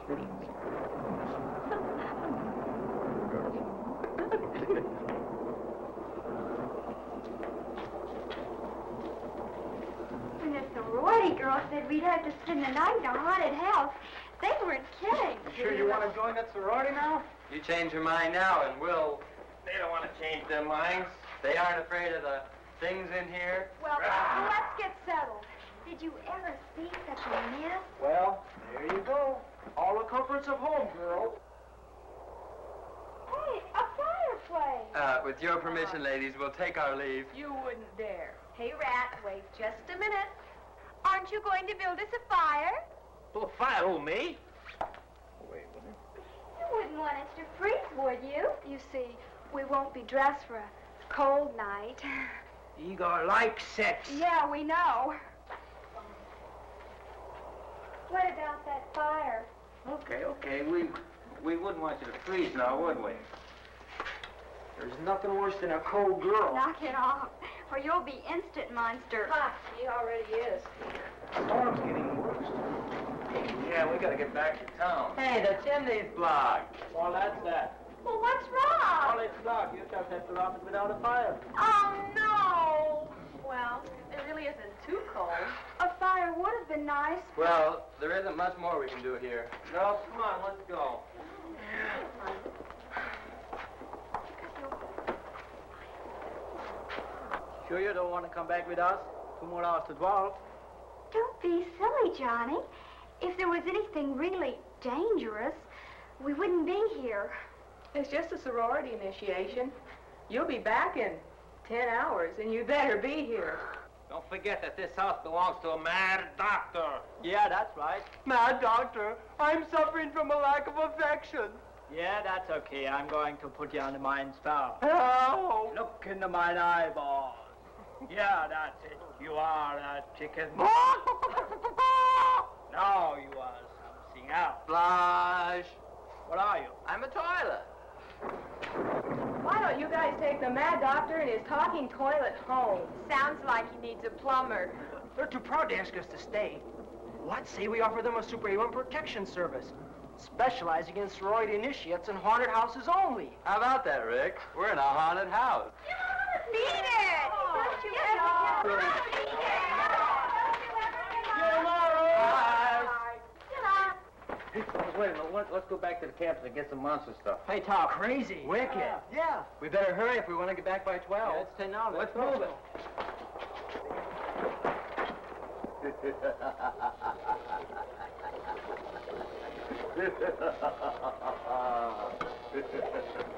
When the sorority girls said we'd have to spend the night in a haunted house, they weren't kidding. Sure you want to join that sorority now? You change your mind now and we'll... They don't want to change their minds. They aren't afraid of the things in here? Well, let's get settled. Did you ever see such a mess? Well, there you go. All the comforts of home, girl. Hey, a fireplace. With your permission, ladies, we'll take our leave. You wouldn't dare. Hey, Rat, wait just a minute. Aren't you going to build us a fire? Well, fire, who, me? Wait a minute. You wouldn't want us to freeze, would you? You see, we won't be dressed for a cold night. Igor likes sex. Yeah, we know. What about that fire? Okay. We wouldn't want you to freeze now, would we? There's nothing worse than a cold girl. Knock it off, or you'll be instant monster. Ha, he already is. Storm's getting worse. Yeah, we gotta get back to town. Hey, the chimney's blocked. Well, that's that. Well, what's wrong? Well, it's blocked. You just have to rob it without a fire. Oh, no. Well, it really isn't too cold. A fire would have been nice. Well, there isn't much more we can do here. No, come on, let's go. Sure you don't want to come back with us? 2 more hours to 12. Don't be silly, Johnny. If there was anything really dangerous, we wouldn't be here. It's just a sorority initiation. You'll be back in 10 hours, and you better be here. Don't forget that this house belongs to a mad doctor. Yeah, that's right. Mad doctor, I'm suffering from a lack of affection. Yeah, that's okay. I'm going to put you under my spell. How? Look into mine eyeballs. Yeah, that's it. You are a chicken. Now you are something else. Blush. What are you? I'm a toilet. Why don't you guys take the mad doctor and his talking toilet home? Sounds like he needs a plumber. They're too proud to ask us to stay. What say we offer them a superhuman protection service, specializing in sorority initiates and haunted houses only? How about that, Rick? We're in a haunted house. Beat it! Don't you ever beat Wait a minute, let's go back to the campus and get some monster stuff. Hey, Tom. Crazy. Wicked. Yeah. We better hurry if we want to get back by 12. Yeah, it's 10 now. Let's move it.